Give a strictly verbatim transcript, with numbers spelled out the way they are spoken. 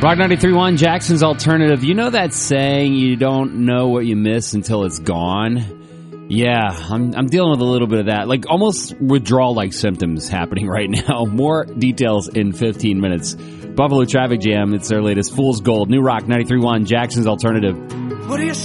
Rock ninety-three point one, Jackson's Alternative. You know that saying, you don't know what you miss until it's gone? Yeah, I'm I'm dealing with a little bit of that. Like almost withdrawal-like symptoms happening right now. More details in fifteen minutes. Buffalo Traffic Jam, it's their latest Fool's Gold. New Rock ninety-three point one, Jackson's Alternative. What do you